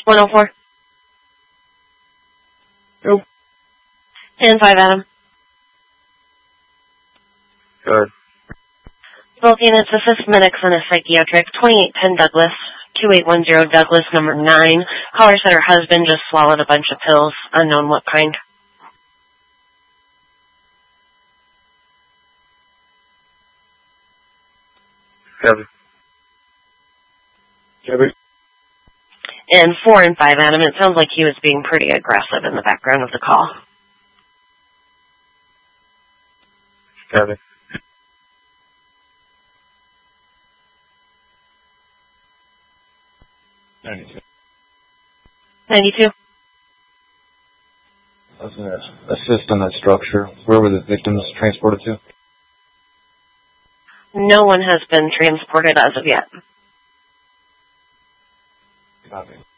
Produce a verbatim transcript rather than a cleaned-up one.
one oh four. Nope. ten five, Adam. Good. Both units assist medics on a psychiatric. twenty-eight ten Douglas. two eight one zero Douglas, number nine. Caller said her husband just swallowed a bunch of pills, unknown what kind. Seven. Seven. And four and five, Adam. It sounds like he was being pretty aggressive in the background of the call. Seven. Ninety-two. ninety-two. I was going to assist on that structure. Where were the victims transported to? No one has been transported as of yet. Copy.